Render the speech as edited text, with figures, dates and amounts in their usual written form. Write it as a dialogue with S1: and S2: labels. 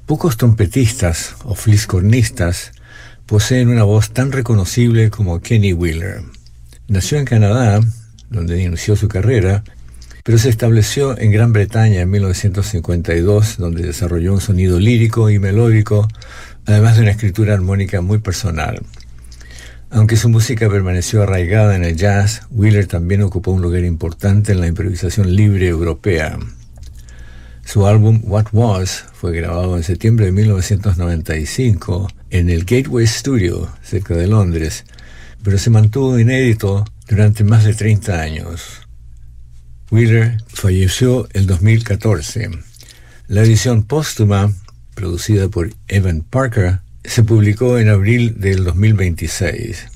S1: Pocos trompetistas o fliscornistas poseen una voz tan reconocible como Kenny Wheeler. Nació en Canadá, donde inició su carrera, pero se estableció en Gran Bretaña en 1952, donde desarrolló un sonido lírico y melódico, además de una escritura armónica muy personal. Aunque su música permaneció arraigada en el jazz, Wheeler también ocupó un lugar importante en la improvisación libre europea. Su álbum What Was fue grabado en septiembre de 1995 en el Gateway Studio, cerca de Londres, pero se mantuvo inédito durante más de 30 años. Wheeler falleció el 2014. La edición póstuma, producida por Evan Parker, se publicó en abril del 2026.